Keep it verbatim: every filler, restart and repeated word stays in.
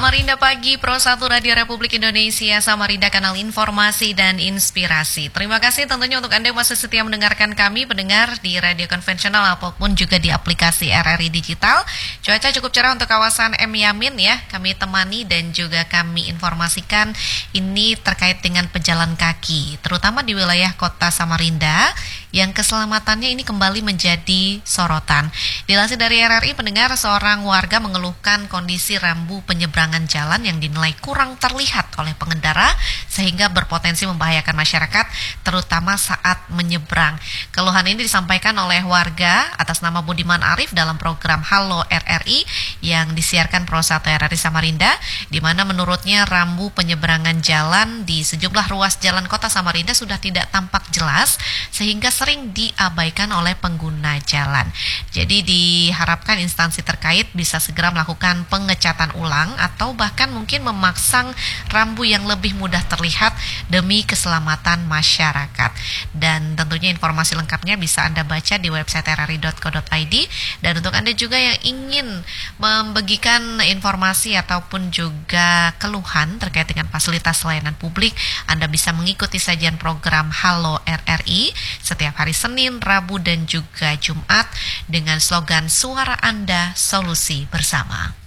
Samarinda Pagi, Pro satu Radio Republik Indonesia, Samarinda Kanal Informasi dan Inspirasi. Terima kasih tentunya untuk Anda yang masih setia mendengarkan kami, pendengar di radio konvensional apapun juga di aplikasi R R I Digital. Cuaca cukup cerah untuk kawasan M Yamin ya, kami temani dan juga kami informasikan ini terkait dengan pejalan kaki, terutama di wilayah kota Samarinda yang keselamatannya ini kembali menjadi sorotan. Dilansir dari R R I, pendengar, seorang warga mengeluhkan kondisi rambu penyeberangan jalan yang dinilai kurang terlihat oleh pengendara sehingga berpotensi membahayakan masyarakat terutama saat menyeberang. Keluhan ini disampaikan oleh warga atas nama Budiman Arif dalam program Halo R R I yang disiarkan Pro satu R R I Samarinda, di mana menurutnya rambu penyeberangan jalan di sejumlah ruas jalan kota Samarinda sudah tidak tampak jelas sehingga sering diabaikan oleh pengguna jalan. Jadi diharapkan instansi terkait bisa segera melakukan pengecatan ulang atau bahkan mungkin memasang rambu yang lebih mudah terlihat demi keselamatan masyarakat. Dan tentunya informasi lengkapnya bisa Anda baca di website r r i dot co dot i d. Dan untuk Anda juga yang ingin membagikan informasi ataupun juga keluhan terkait dengan fasilitas layanan publik, Anda bisa mengikuti sajian program Halo R R I setiap hari Senin, Rabu, dan juga Jumat dengan slogan Suara Anda, Solusi Bersama.